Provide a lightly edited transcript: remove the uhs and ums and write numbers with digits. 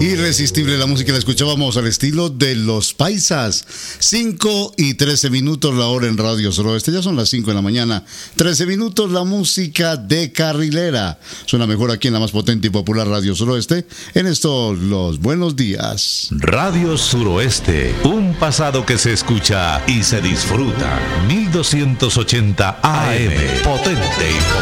Irresistible la música, la escuchábamos al estilo de Los Paisas. 5:13 la hora en Radio Suroeste. Ya son las 5 de la mañana. 13 minutos la música de carrilera. Suena mejor aquí en la más potente y popular Radio Suroeste. En estos los buenos días. Radio Suroeste. Un pasado que se escucha y se disfruta. 1280 AM. Potente y popular.